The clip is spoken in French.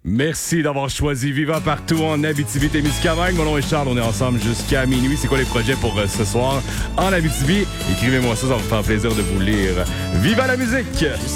Merci d'avoir choisi Viva Partout en Abitibi-Témiscamingue. Mon nom est Charles, on est ensemble jusqu'à minuit. C'est quoi les projets pour ce soir en Abitibi? Écrivez-moi ça va me faire plaisir de vous lire. Viva la musique!